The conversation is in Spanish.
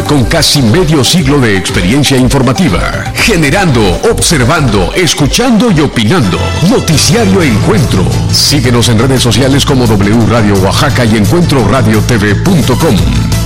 con casi medio siglo de experiencia informativa, generando, observando, escuchando y opinando. Noticiario Encuentro. Síguenos en redes sociales como W Radio Oaxaca y encuentroradiotv.com.